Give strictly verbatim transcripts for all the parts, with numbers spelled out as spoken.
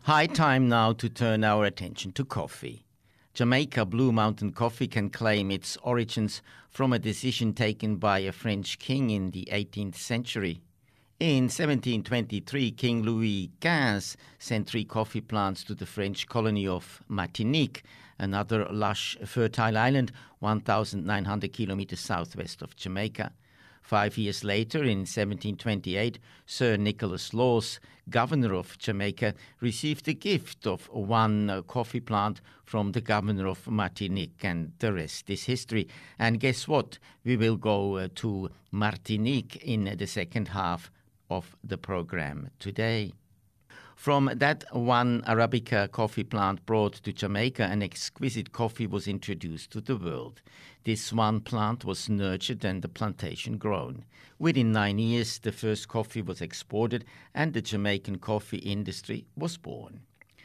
High time now to turn our attention to coffee. Jamaica Blue Mountain Coffee can claim its origins from a decision taken by a French king in the eighteenth century. In seventeen twenty-three, King Louis the fifteenth sent three coffee plants to the French colony of Martinique, another lush, fertile island one thousand nine hundred kilometers southwest of Jamaica. Five years later, in seventeen twenty-eight, Sir Nicholas Laws, governor of Jamaica, received a gift of one uh, coffee plant from the governor of Martinique, and the rest is history. And guess what? We will go uh, to Martinique in uh, the second half of the program today. From that one Arabica coffee plant brought to Jamaica, an exquisite coffee was introduced to the world. This one plant was nurtured and the plantation grown. Within nine years, the first coffee was exported and the Jamaican coffee industry was born.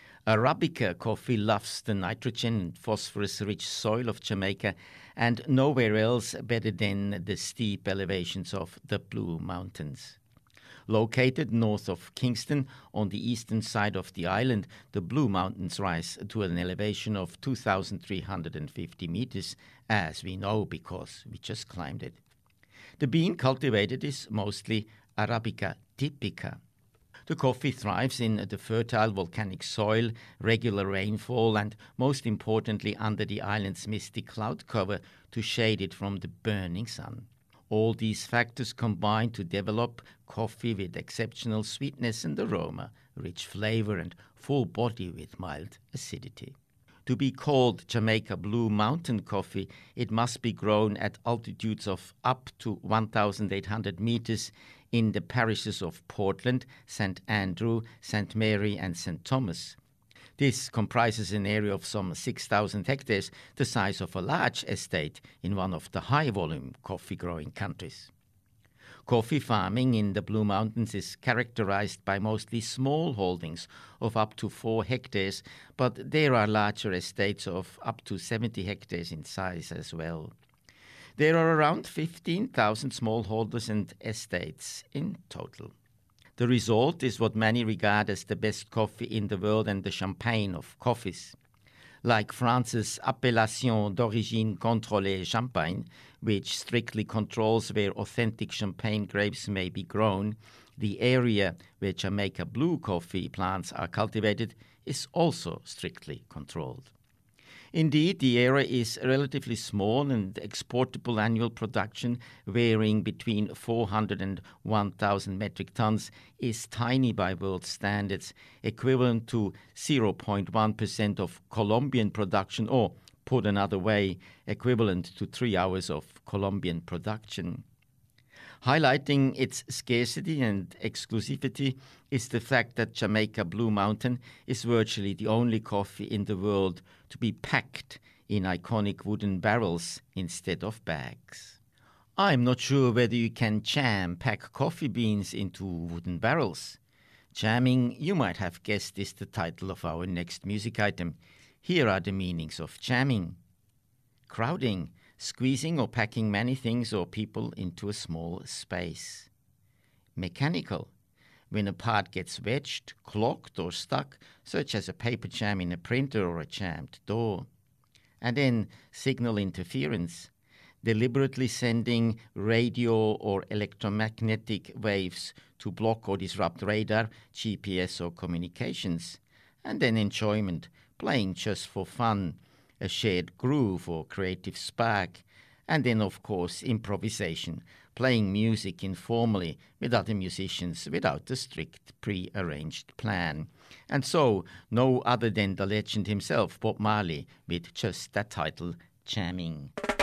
Arabica coffee loves the nitrogen and phosphorus-rich soil of Jamaica, and nowhere else better than the steep elevations of the Blue Mountains. Located north of Kingston on the eastern side of the island, the Blue Mountains rise to an elevation of two thousand three hundred fifty meters, as we know because we just climbed it. The bean cultivated is mostly Arabica typica. The coffee thrives in the fertile volcanic soil, regular rainfall, and most importantly under the island's misty cloud cover to shade it from the burning sun. All these factors combine to develop coffee with exceptional sweetness and aroma, rich flavor, and full body with mild acidity. To be called Jamaica Blue Mountain Coffee, it must be grown at altitudes of up to one thousand eight hundred meters in the parishes of Portland, Saint Andrew, Saint Mary, and Saint Thomas. This comprises an area of some six thousand hectares, the size of a large estate in one of the high-volume coffee-growing countries. Coffee farming in the Blue Mountains is characterized by mostly small holdings of up to four hectares, but there are larger estates of up to seventy hectares in size as well. There are around fifteen thousand smallholders and estates in total. The result is what many regard as the best coffee in the world and the champagne of coffees. Like France's Appellation d'origine contrôlée champagne, which strictly controls where authentic champagne grapes may be grown, the area where Jamaica Blue coffee plants are cultivated is also strictly controlled. Indeed, the area is relatively small, and exportable annual production, varying between four hundred and one thousand metric tons, is tiny by world standards, equivalent to zero point one percent of Colombian production, or, put another way, equivalent to three hours of Colombian production. Highlighting its scarcity and exclusivity is the fact that Jamaica Blue Mountain is virtually the only coffee in the world to be packed in iconic wooden barrels instead of bags. I'm not sure whether you can jam-pack coffee beans into wooden barrels. Jamming, you might have guessed, is the title of our next music item. Here are the meanings of jamming. Crowding, squeezing or packing many things or people into a small space. Mechanical, when a part gets wedged, clogged or stuck, such as a paper jam in a printer or a jammed door. And then signal interference, deliberately sending radio or electromagnetic waves to block or disrupt radar, G P S or communications. And then enjoyment, playing just for fun, a shared groove or creative spark, and then, of course, improvisation, playing music informally with other musicians without a strict pre-arranged plan. And so, no other than the legend himself, Bob Marley, with just that title, Jamming.